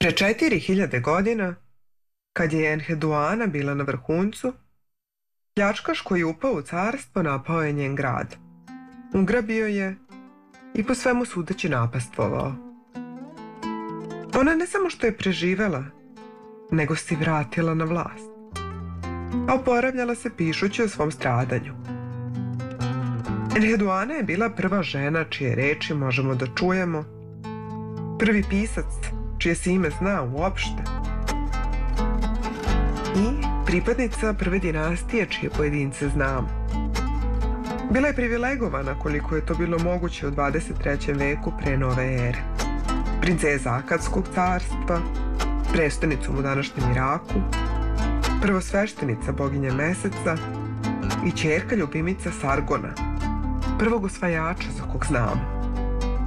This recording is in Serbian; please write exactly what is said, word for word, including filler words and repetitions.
Pre četiri hiljade godina, kad je Enheduana bila na vrhuncu, pljačkaš koji je upao u carstvo napao je njen grad. Ugrabio je i po svemu sudeći napastvovao. Ona ne samo što je preživela, nego se vratila na vlast, a oporavljala se pišući o svom stradanju. Enheduana je bila prva žena čije reči možemo da čujemo, prvi pisac čije se ime zna uopšte i pripadnica prve dinastije čije pojedince znamo. Bila je privilegovana koliko je to bilo moguće u dvadeset trećem veku pre nove ere. Princeza Akadskog carstva, prestonicom u današnjem Iraku, prvosveštenica boginje Meseca i ćerka ljubimica Sargona, prvog osvajača za kog znamo.